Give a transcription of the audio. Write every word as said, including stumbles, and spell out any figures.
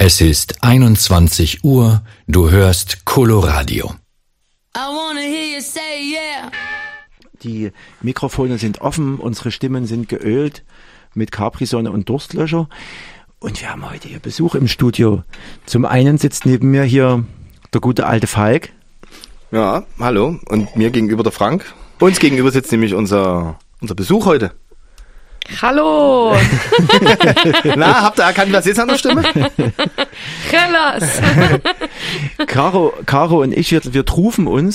Es ist einundzwanzig Uhr, du hörst Coloradio. I wanna hear you say yeah. Die Mikrofone sind offen, unsere Stimmen sind geölt mit Capri-Sonne und Durstlöscher. Und wir haben heute hier Besuch im Studio. Zum einen sitzt neben mir hier der gute alte Falk. Ja, hallo. Und mir gegenüber der Frank. Uns gegenüber sitzt nämlich unser, unser Besuch heute. Hallo! Na, habt ihr erkannt, was jetzt an der Stimme? Hellas! Caro, Caro und ich, wir, wir trufen uns.